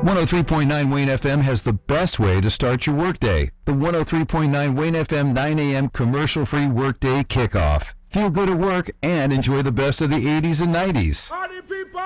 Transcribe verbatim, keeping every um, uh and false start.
one oh three point nine Wayne F M has the best way to start your workday. The one oh three point nine Wayne F M nine a.m. commercial-free workday kickoff. Feel good at work and enjoy the best of the eighties and nineties. Party people!